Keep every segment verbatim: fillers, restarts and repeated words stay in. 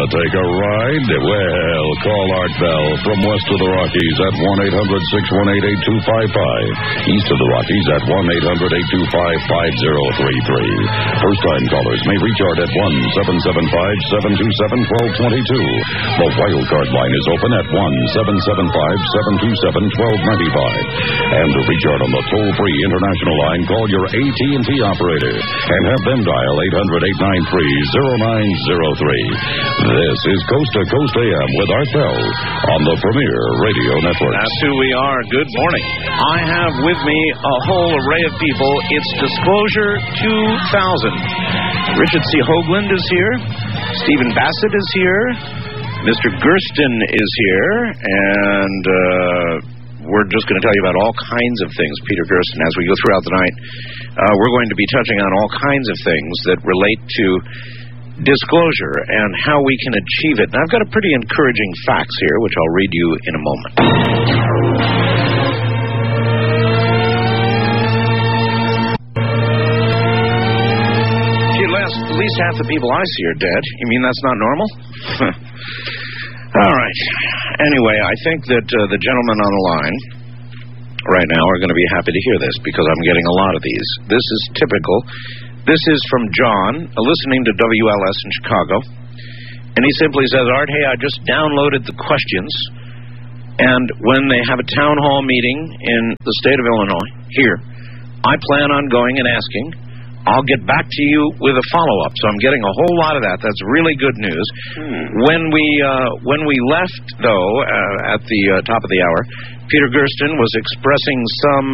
take a ride? Well, call Art Bell from west of the Rockies at one eight hundred six one eight eight two five five. East of the Rockies at one eight hundred eight two five five zero three three. First-time callers may reach Art at one seven seven five seven two seven one two two two. The wild card line is open at one seven seven five seven two seven one two nine five. And to reach Art on the toll-free international line, call your A T and T operator and have them dial eight hundred eight nine three zero nine zero three. This is Coast to Coast A M with Art Bell on the Premier Radio Network. That's who we are. Good morning. I have with me a whole array of people. It's Disclosure two thousand. Richard C. Hoagland is here. Stephen Bassett is here. Mister Gersten is here. And uh, we're just going to tell you about all kinds of things, Peter Gersten, as we go throughout the night. Uh, we're going to be touching on all kinds of things that relate to disclosure and how we can achieve it. And I've got a pretty encouraging facts here, which I'll read you in a moment. At least half the people I see are dead. You mean that's not normal? All right. Anyway, I think that uh, the gentlemen on the line right now are going to be happy to hear this because I'm getting a lot of these. This is typical. This is from John, uh, listening to W L S in Chicago. And he simply says, Art, hey, I just downloaded the questions. And when they have a town hall meeting in the state of Illinois, here, I plan on going and asking. I'll get back to you with a follow-up. So I'm getting a whole lot of that. That's really good news. Hmm. When we uh, when we left, though, uh, at the uh, top of the hour, Peter Gersten was expressing some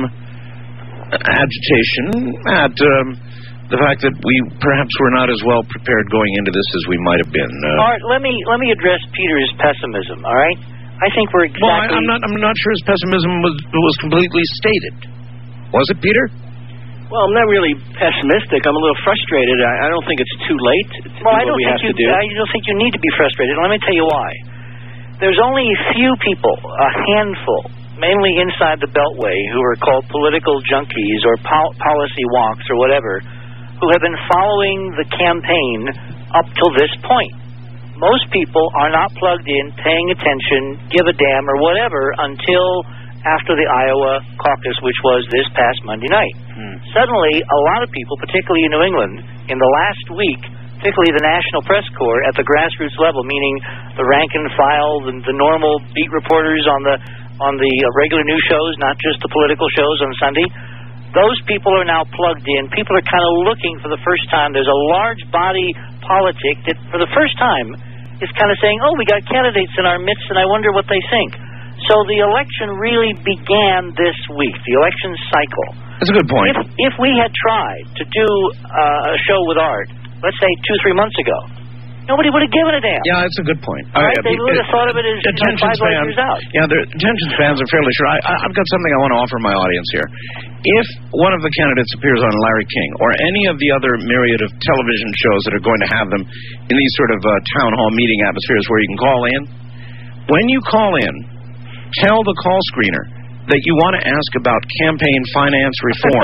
agitation at um, the fact that we perhaps were not as well prepared going into this as we might have been. Uh, Art, let me let me address Peter's pessimism. All right, I think we're exactly. Well, I, I'm not. I'm not sure his pessimism was was completely stated. Was it, Peter? Well, I'm not really pessimistic. I'm a little frustrated. I, I don't think it's too late to well, do I don't what we think have you, to do. I don't think you need to be frustrated. Let me tell you why. There's only a few people, a handful, mainly inside the Beltway, who are called political junkies or pol- policy wonks or whatever, who have been following the campaign up till this point. Most people are not plugged in, paying attention, give a damn, or whatever until after the Iowa caucus, which was this past Monday night. Hmm. Suddenly, a lot of people, particularly in New England, in the last week, particularly the National Press Corps at the grassroots level, meaning the rank and file, the, the normal beat reporters on the on the regular news shows, not just the political shows on Sunday, those people are now plugged in. People are kind of looking for the first time. There's a large body politic that, for the first time, is kind of saying, oh, we got candidates in our midst, and I wonder what they think. So the election really began this week, the election cycle. That's a good point. If, if we had tried to do uh, a show with Art, let's say two, three months ago, nobody would have given a damn. Yeah, that's a good point. Right? Uh, they would have thought of it as attention five span, years out. Yeah, their attention spans are fairly short. I, I've got something I want to offer my audience here. If one of the candidates appears on Larry King or any of the other myriad of television shows that are going to have them in these sort of uh, town hall meeting atmospheres where you can call in, when you call in, tell the call screener that you want to ask about campaign finance reform.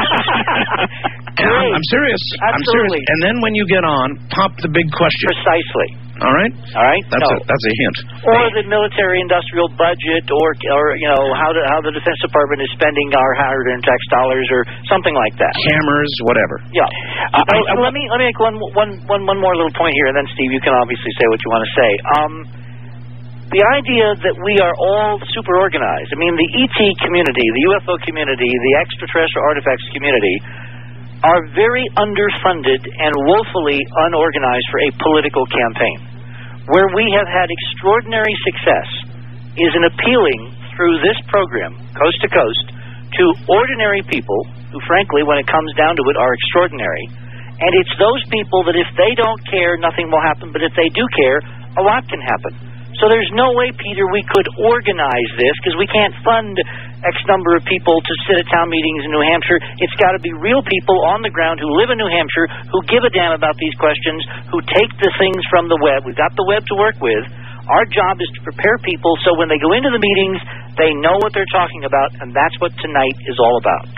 I'm, I'm serious. Absolutely. I'm serious. And then when you get on, pop the big question. Precisely. All right? All right. That's no. a that's a hint. Or the military-industrial budget, or or you know how the how the Defense Department is spending our hard-earned tax dollars, or something like that. Cameras, whatever. Yeah. Uh, I, I, let me let me make one one one one more little point here, and then Steve, you can obviously say what you want to say. Um. The idea that we are all super organized, I mean, the E T community, the U F O community, the extraterrestrial artifacts community are very underfunded and woefully unorganized for a political campaign. Where we have had extraordinary success is in appealing through this program, Coast to Coast, to ordinary people who, frankly, when it comes down to it, are extraordinary. And it's those people that if they don't care, nothing will happen, but if they do care, a lot can happen. So there's no way, Peter, we could organize this because we can't fund X number of people to sit at town meetings in New Hampshire. It's got to be real people on the ground who live in New Hampshire, who give a damn about these questions, who take the things from the web. We've got the web to work with. Our job is to prepare people so when they go into the meetings, they know what they're talking about, and that's what tonight is all about.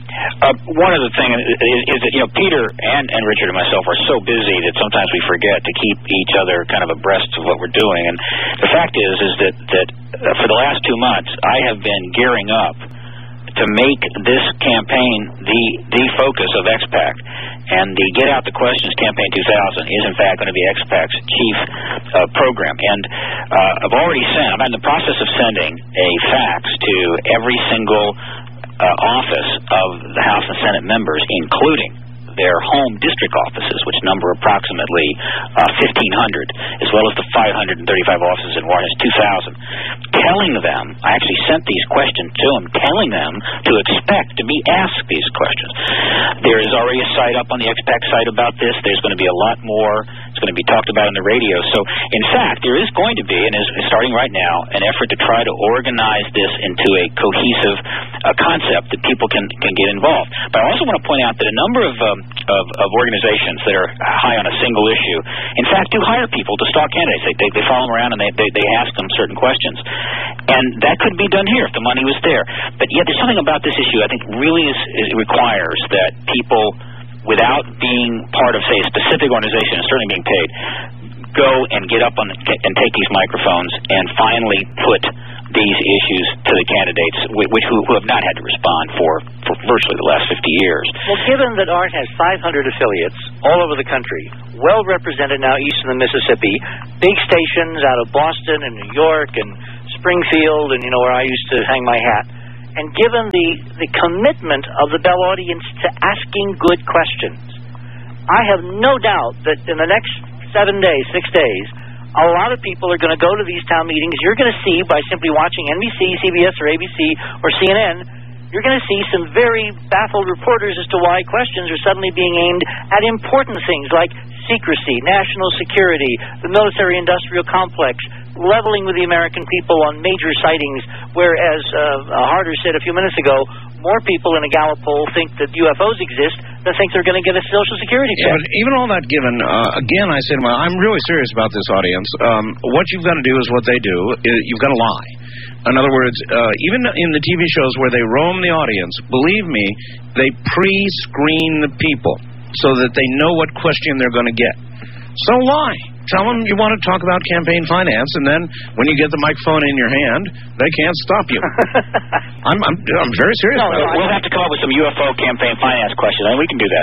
Uh, one of the things is, is that, you know, Peter and, and Richard and myself are so busy that sometimes we forget to keep each other kind of abreast of what we're doing. And the fact is, is that, that uh, for the last two months, I have been gearing up to make this campaign the the focus of X PAC. And the Get Out the Questions Campaign two thousand is, in fact, going to be X PAC's chief uh, program. And uh, I've already sent, I'm in the process of sending a fax to every single Uh, office of the House and Senate members, including their home district offices, which number approximately uh, fifteen hundred, as well as the five hundred thirty-five offices in Washington, two thousand, telling them, I actually sent these questions to them, telling them to expect to be asked these questions. There is already a site up on the X PAC site about this. There's going to be a lot more. It's going to be talked about on the radio. So, in fact, there is going to be, and is starting right now, an effort to try to organize this into a cohesive uh, concept that people can, can get involved. But I also want to point out that a number of, um, of, of organizations that are high on a single issue, in fact, do hire people to stalk candidates. They, they, they follow them around and they, they, they ask them certain questions. And that could be done here if the money was there. But yet there's something about this issue I think really is, is requires that people, without being part of, say, a specific organization and certainly being paid, go and get up on the, and take these microphones and finally put these issues to the candidates, which who, who have not had to respond for, for virtually the last fifty years. Well, given that ART has five hundred affiliates all over the country, well represented now east of the Mississippi, big stations out of Boston and New York and Springfield and, you know, where I used to hang my hat, and given the, the commitment of the Bell audience to asking good questions, I have no doubt that in the next seven days, six days, a lot of people are going to go to these town meetings. You're going to see, by simply watching N B C, C B S, or A B C, or C N N, you're going to see some very baffled reporters as to why questions are suddenly being aimed at important things like secrecy, national security, the military-industrial complex, leveling with the American people on major sightings, whereas uh, Harder said a few minutes ago, more people in a Gallup poll think that U F Os exist than think they're going to get a Social Security check. Yeah, but even all that given, uh, again, I say to my, I'm really serious about this audience. Um, what you've got to do is what they do. You've got to lie. In other words, uh, even in the T V shows where they roam the audience, believe me, they pre-screen the people so that they know what question they're going to get. So lie. Tell them you want to talk about campaign finance, and then when you get the microphone in your hand, they can't stop you. I'm, I'm I'm very serious no, about no, it. We'll have to come up with some U F O campaign finance questions, and we can do that.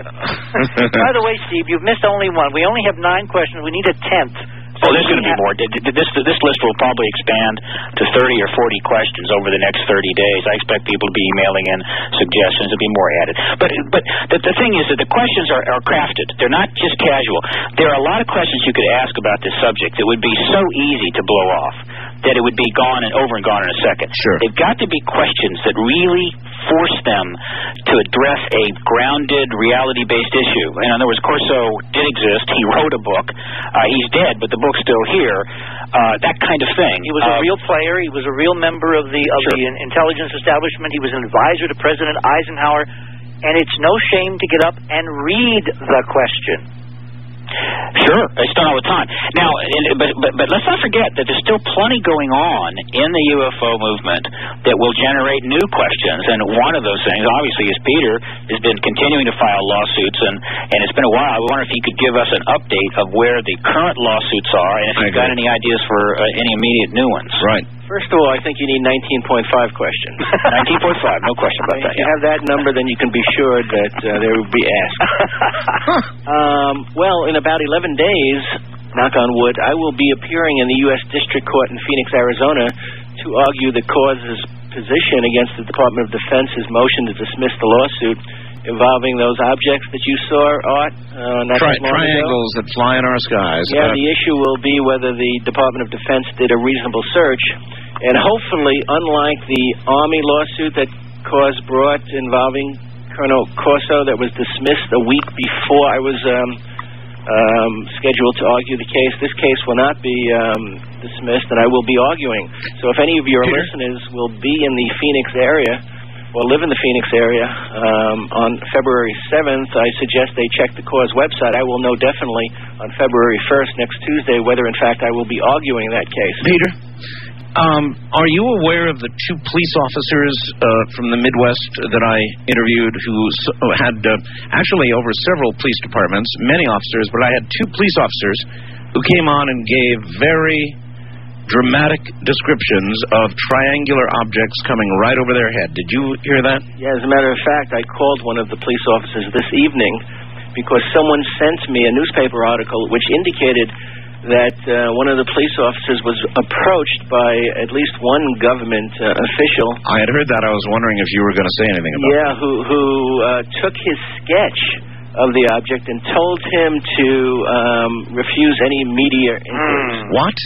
By the way, Steve, you've missed only one. We only have nine questions. We need a tenth. Oh, there's going to be more. This this list will probably expand to thirty or forty questions over the next thirty days. I expect people to be emailing in suggestions. There'll be more added. But but the, the thing is that the questions are, are crafted. They're not just casual. There are a lot of questions you could ask about this subject that would be so easy to blow off that it would be gone and over and gone in a second. Sure. They've got to be questions that really force them to address a grounded, reality-based issue. In other words, Corso did exist. He wrote a book. Uh, he's dead, but the book's still here. Uh, that kind of thing. He was a uh, real player. He was a real member of the of Sure. the intelligence establishment. He was an advisor to President Eisenhower. And it's no shame to get up and read the question. Sure, it's done all the time. Now, but, but but let's not forget that there's still plenty going on in the U F O movement that will generate new questions. And one of those things, obviously, is Peter has been continuing to file lawsuits, and, and it's been a while. I wonder if he could give us an update of where the current lawsuits are, and if you've got any ideas for uh, any immediate new ones. Right. First of all, I think you need nineteen point five questions. nineteen point five, no question about that. If you Yeah. have that number, then you can be sure that uh, they will be asked. um, well, in about eleven days, knock on wood, I will be appearing in the U S District Court in Phoenix, Arizona, to argue the cause's position against the Department of Defense's motion to dismiss the lawsuit involving those objects that you saw, Art, uh, not Tri- that long triangles ago. that fly in our skies. Yeah, Uh, the issue will be whether the Department of Defense did a reasonable search. And hopefully, unlike the Army lawsuit that cause brought involving Colonel Corso that was dismissed a week before I was um, um, scheduled to argue the case, this case will not be um, dismissed, and I will be arguing. So if any of your Peter? listeners will be in the Phoenix area or live in the Phoenix area um, on February seventh, I suggest they check the cause website. I will know definitely on February first, next Tuesday, whether in fact I will be arguing that case. Peter, Um, are you aware of the two police officers uh, from the Midwest that I interviewed who had uh, actually over several police departments, many officers, but I had two police officers who came on and gave very dramatic descriptions of triangular objects coming right over their head. Did you hear that? Yeah, as a matter of fact, I called one of the police officers this evening because someone sent me a newspaper article which indicated that uh, one of the police officers was approached by at least one government uh, official. I had heard that. I was wondering if you were going to say anything about yeah, it. Yeah, who, who uh, took his sketch of the object and told him to um, refuse any media interviews. Mm. What?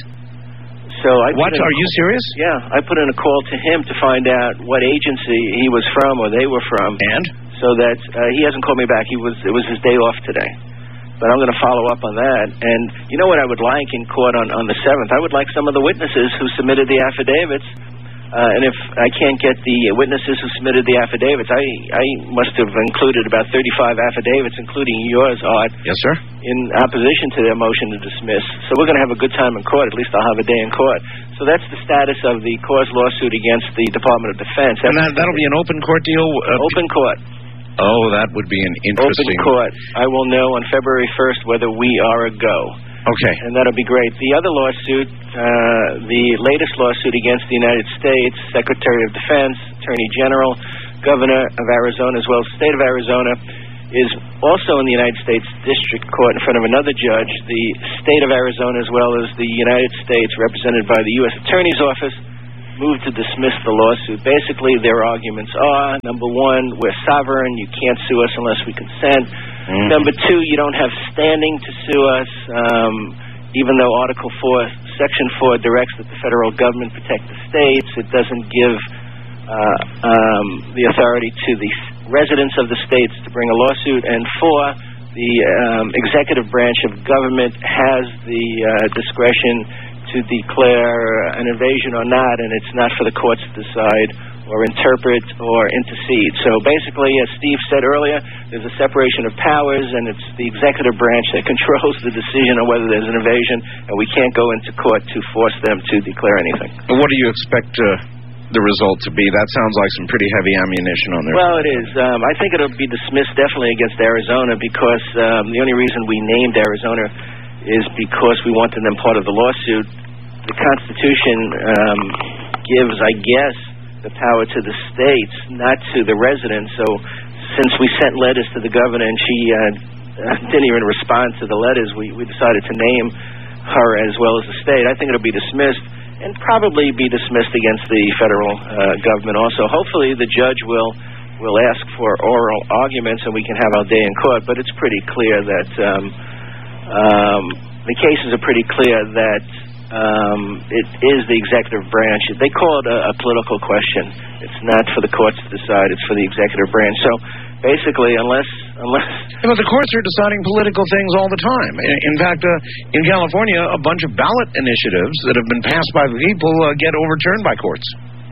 So I what? Are you serious? Yeah, I put in a call to him to find out what agency he was from or they were from. And? So that uh, he hasn't called me back. He was it was his day off today. But I'm going to follow up on that. And you know what I would like in court on, on the seventh? I would like some of the witnesses who submitted the affidavits. Uh, and if I can't get the witnesses who submitted the affidavits, I, I must have included about thirty-five affidavits, including yours, Art. Yes, sir. In opposition to their motion to dismiss. So we're going to have a good time in court. At least I'll have a day in court. So that's the status of the cause lawsuit against the Department of Defense. And that, that'll be an open court deal? Uh, open court. Oh, that would be an interesting... Open court. I will know on February first whether we are a go. Okay. And that'll be great. The other lawsuit, uh, the latest lawsuit against the United States, Secretary of Defense, Attorney General, Governor of Arizona, as well as the State of Arizona, is also in the United States District Court in front of another judge. The State of Arizona, as well as the United States, represented by the U S Attorney's Office, moved to dismiss the lawsuit. Basically, their arguments are, number one, we're sovereign, you can't sue us unless we consent. Mm. Number two, you don't have standing to sue us, um, even though Article four, Section four directs that the federal government protect the states. It doesn't give uh, um, the authority to the residents of the states to bring a lawsuit. And four, the um, executive branch of government has the uh, discretion to declare an invasion or not, and it's not for the courts to decide or interpret or intercede. So basically, as Steve said earlier, there's a separation of powers, and it's the executive branch that controls the decision on whether there's an invasion, and we can't go into court to force them to declare anything. What do you expect uh, the result to be? That sounds like some pretty heavy ammunition on there. Well, it is. Um, I think it'll be dismissed definitely against Arizona because um, the only reason we named Arizona is because we wanted them part of the lawsuit. The Constitution um, gives, I guess, the power to the states, not to the residents. So since we sent letters to the governor and she uh, didn't even respond to the letters, we, we decided to name her as well as the state. I think it'll be dismissed and probably be dismissed against the federal uh, government also. Hopefully the judge will, will ask for oral arguments and we can have our day in court. But it's pretty clear that um, um, the cases are pretty clear that Um, it is the executive branch. They call it a, a political question. It's not for the courts to decide. It's for the executive branch. So basically, unless... unless yeah, but the courts are deciding political things all the time. In, in fact, uh, in California, a bunch of ballot initiatives that have been passed by the people uh, get overturned by courts.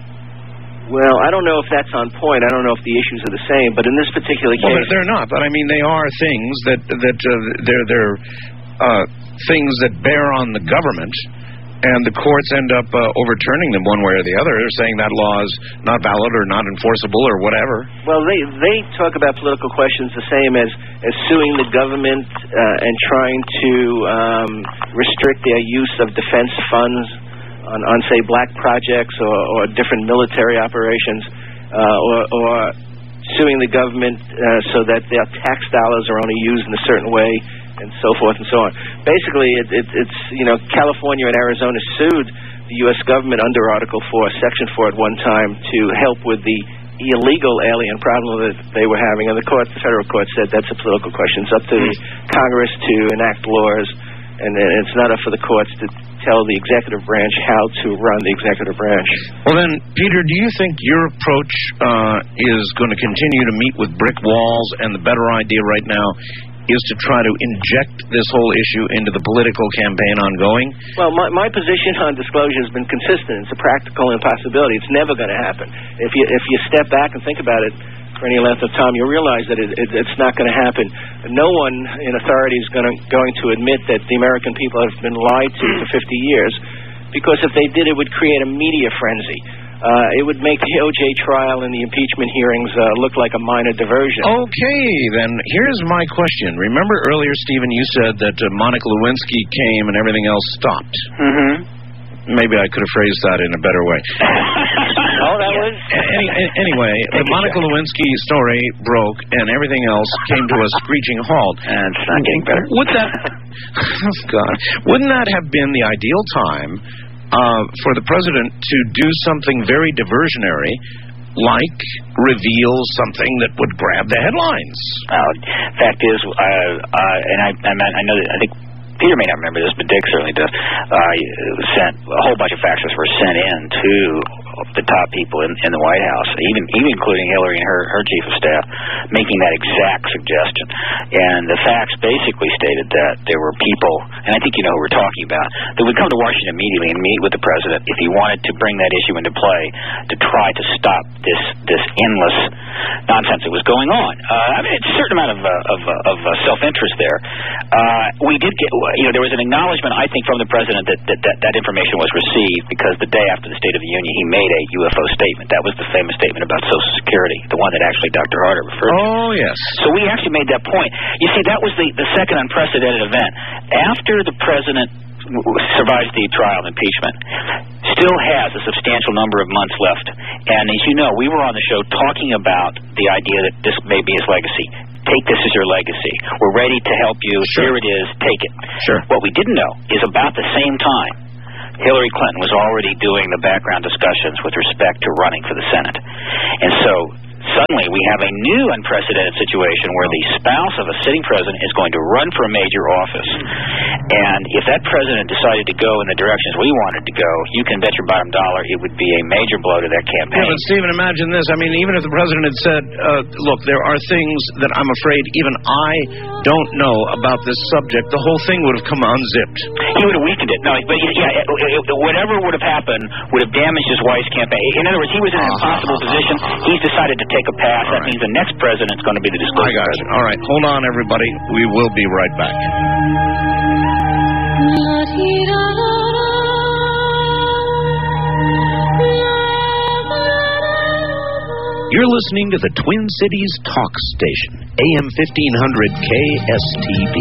Well, I don't know if that's on point. I don't know if the issues are the same. But in this particular case... Well, they're not. But, I mean, they are things that, that uh, they're, they're uh, things that bear on the government. And the courts end up uh, overturning them one way or the other, saying that law is not valid or not enforceable or whatever. Well, they they talk about political questions the same as, as suing the government uh, and trying to um, restrict their use of defense funds on, on say, black projects or, or different military operations, uh, or, or suing the government uh, so that their tax dollars are only used in a certain way, and so forth and so on. Basically, it, it, it's, you know, California and Arizona sued the U S government under Article four, Section four at one time to help with the illegal alien problem that they were having. And the court, the federal court said that's a political question. It's up to the Congress to enact laws, and it's not up for the courts to tell the executive branch how to run the executive branch. Well then, Peter, do you think your approach uh, is going to continue to meet with brick walls, and the better idea right now is to try to inject this whole issue into the political campaign ongoing? Well, my, my position on disclosure has been consistent. It's a practical impossibility. It's never going to happen. If you if you step back and think about it for any length of time, you'll realize that it, it, it's not going to happen. No one in authority is going to going to admit that the American people have been lied to for fifty years. because if they did, it would create a media frenzy. Uh, it would make the O J trial and the impeachment hearings uh, look like a minor diversion. Okay, then here's my question. Remember earlier, Stephen, you said that uh, Monica Lewinsky came and everything else stopped. Mm-hmm. Maybe I could have phrased that in a better way. Oh, that was... Any, anyway, the Monica Lewinsky story broke and everything else came to a screeching halt. And it's not getting better. Would that... Oh, God. Wouldn't that have been the ideal time uh, for the president to do something very diversionary, like reveal something that would grab the headlines? Uh, fact is, uh, uh, and I, I, I know that I think Peter may not remember this, but Dick certainly does. Uh, sent a whole bunch of faxes were sent in to the top people in, in the White House, even even including Hillary and her, her chief of staff, making that exact suggestion. And the fax basically stated that there were people, and I think you know who we're talking about, that would come to Washington immediately and meet with the president if he wanted to bring that issue into play to try to stop this this endless nonsense that was going on. Uh, I mean, it's a certain amount of uh, of, uh, of uh, self-interest there. Uh, we did get, you know, there was an acknowledgement, I think, from the president that that, that that information was received, because the day after the State of the Union, he made a U F O statement. That was the famous statement about Social Security, the one that actually Doctor Harder referred to. Oh, yes. So we actually made that point. You see, that was the, the second unprecedented event. After the president survives the trial and impeachment, still has a substantial number of months left. And as you know, we were on the show talking about the idea that this may be his legacy. Take this as your legacy. We're ready to help you. Sure. Here it is. Take it. Sure. What we didn't know is about the same time, Hillary Clinton was already doing the background discussions with respect to running for the Senate. And so suddenly we have a new unprecedented situation where the spouse of a sitting president is going to run for a major office. And if that president decided to go in the directions we wanted to go, you can bet your bottom dollar it would be a major blow to that campaign. Yeah, but Stephen, imagine this. I mean, even if the president had said, uh, look, there are things that I'm afraid even I don't know about this subject, the whole thing would have come unzipped. He would have weakened it. No, but yeah, it, it, whatever would have happened would have damaged his wife's campaign. In other words, he was in an impossible position. He's decided to take a pass. All that right. means the next president's going to be the disclosure I got president. You. All right, hold on, everybody. We will be right back. You're listening to the Twin Cities Talk Station, A M fifteen hundred K S T B.